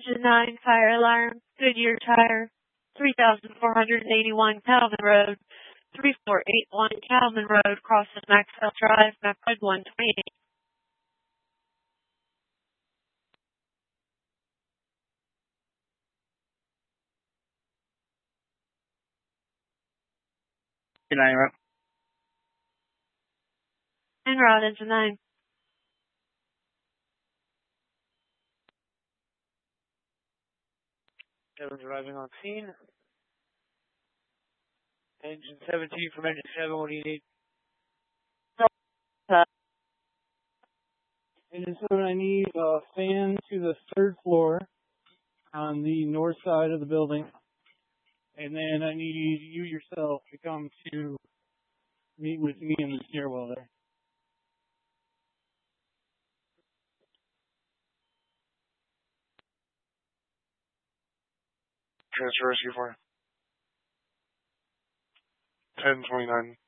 Engine 9 fire alarm, Goodyear Tire, 3481 Calvin Road, 3481 Calvin Road, crosses Maxwell Drive, map code 128. Good night, Rob. En route, Engine 9. Seven arriving on scene. Engine 17 from engine 7, what do you need? Engine 7, I need a fan to the third floor on the north side of the building. And then I need you yourself to come to meet with me in the stairwell there. Transfer rescue for 1029.